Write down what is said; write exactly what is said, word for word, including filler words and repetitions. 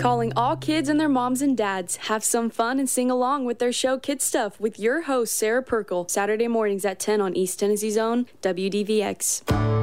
Calling all kids and their moms and dads. Have some fun and sing along with their show Kid Stuff with your host, Sarah Perkle. Saturday mornings at ten on East Tennessee Zone, W D V X.